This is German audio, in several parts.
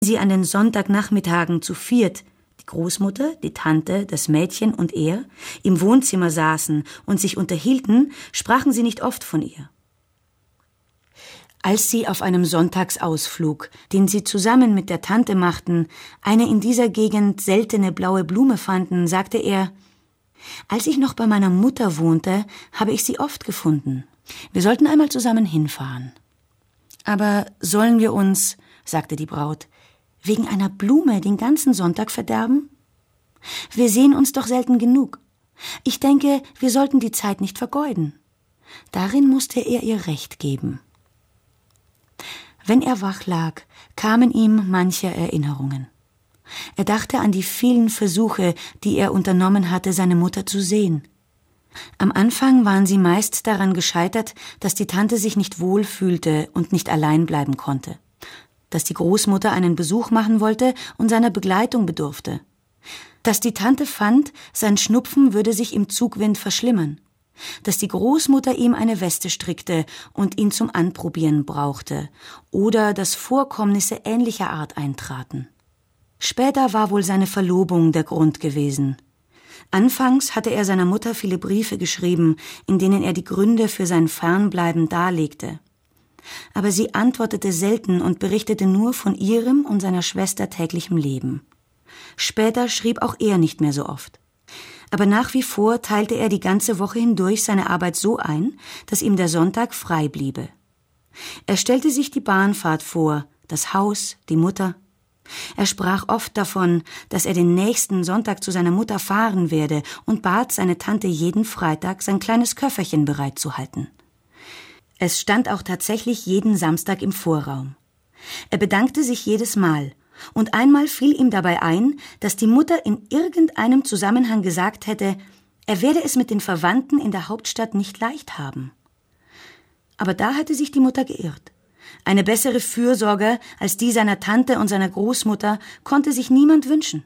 Sie an den Sonntagnachmittagen zu viert, die Großmutter, die Tante, das Mädchen und er, im Wohnzimmer saßen und sich unterhielten, sprachen sie nicht oft von ihr. Als sie auf einem Sonntagsausflug, den sie zusammen mit der Tante machten, eine in dieser Gegend seltene blaue Blume fanden, sagte er: »Als ich noch bei meiner Mutter wohnte, habe ich sie oft gefunden. Wir sollten einmal zusammen hinfahren.« »Aber sollen wir uns«, sagte die Braut, »wegen einer Blume den ganzen Sonntag verderben? Wir sehen uns doch selten genug. Ich denke, wir sollten die Zeit nicht vergeuden.« Darin musste er ihr Recht geben. Wenn er wach lag, kamen ihm manche Erinnerungen. Er dachte an die vielen Versuche, die er unternommen hatte, seine Mutter zu sehen. Am Anfang waren sie meist daran gescheitert, dass die Tante sich nicht wohl fühlte und nicht allein bleiben konnte, dass die Großmutter einen Besuch machen wollte und seiner Begleitung bedurfte, dass die Tante fand, sein Schnupfen würde sich im Zugwind verschlimmern, dass die Großmutter ihm eine Weste strickte und ihn zum Anprobieren brauchte, oder dass Vorkommnisse ähnlicher Art eintraten. Später war wohl seine Verlobung der Grund gewesen. Anfangs hatte er seiner Mutter viele Briefe geschrieben, in denen er die Gründe für sein Fernbleiben darlegte. Aber sie antwortete selten und berichtete nur von ihrem und seiner Schwester täglichem Leben. Später schrieb auch er nicht mehr so oft. Aber nach wie vor teilte er die ganze Woche hindurch seine Arbeit so ein, dass ihm der Sonntag frei bliebe. Er stellte sich die Bahnfahrt vor, das Haus, die Mutter. Er sprach oft davon, dass er den nächsten Sonntag zu seiner Mutter fahren werde und bat seine Tante jeden Freitag, sein kleines Köfferchen bereitzuhalten. Es stand auch tatsächlich jeden Samstag im Vorraum. Er bedankte sich jedes Mal. Und einmal fiel ihm dabei ein, dass die Mutter in irgendeinem Zusammenhang gesagt hätte, er werde es mit den Verwandten in der Hauptstadt nicht leicht haben. Aber da hatte sich die Mutter geirrt. Eine bessere Fürsorge als die seiner Tante und seiner Großmutter konnte sich niemand wünschen.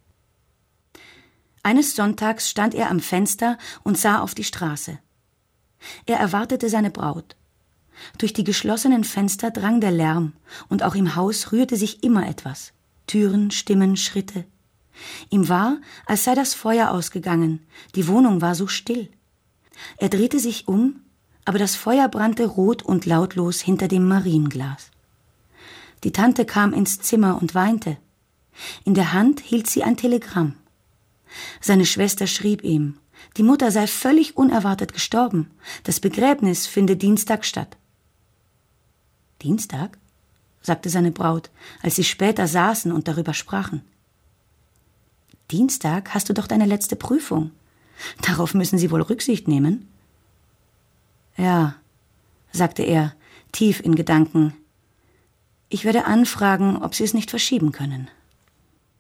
Eines Sonntags stand er am Fenster und sah auf die Straße. Er erwartete seine Braut. Durch die geschlossenen Fenster drang der Lärm, und auch im Haus rührte sich immer etwas. Türen, Stimmen, Schritte. Ihm war, als sei das Feuer ausgegangen, die Wohnung war so still. Er drehte sich um, aber das Feuer brannte rot und lautlos hinter dem Marienglas. Die Tante kam ins Zimmer und weinte. In der Hand hielt sie ein Telegramm. Seine Schwester schrieb ihm, die Mutter sei völlig unerwartet gestorben. Das Begräbnis finde Dienstag statt. »Dienstag?«, sagte seine Braut, als sie später saßen und darüber sprachen. »Dienstag hast du doch deine letzte Prüfung. Darauf müssen sie wohl Rücksicht nehmen.« »Ja«, sagte er, tief in Gedanken. »Ich werde anfragen, ob sie es nicht verschieben können.«